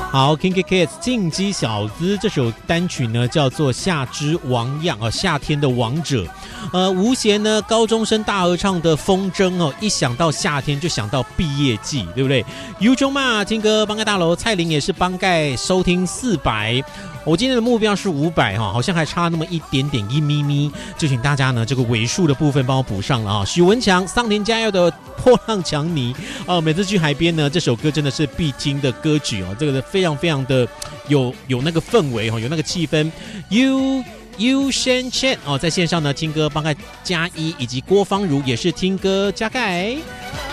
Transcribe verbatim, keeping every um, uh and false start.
好 ，Kinky Kids 进击小资这首单曲呢，叫做《夏之王样》哦，夏天的王者。呃，吴贤呢，高中生大合唱的风筝哦，一想到夏天就想到毕业季，对不对 ？U 中嘛，听歌帮盖大楼，蔡琳也是帮盖收听四百。我今天的目标是五百哈，好像还差那么一点点一咪咪，就请大家呢这个尾数的部分帮我补上了啊！许文强、桑田佳佑的《破浪强尼》啊，每次去海边呢，这首歌真的是必听的歌曲哦，这个非常非常的有有那个氛围哈，有那个气氛。You You Shen Chen 哦，在线上呢听歌帮盖加一，以及郭芳如也是听歌加盖。